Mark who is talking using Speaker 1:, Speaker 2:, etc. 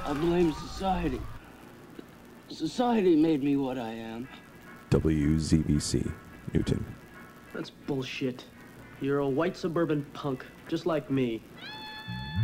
Speaker 1: I blame society. Society made me what I am.
Speaker 2: WZBC, Newton.
Speaker 3: That's bullshit. You're a white suburban punk, just like me.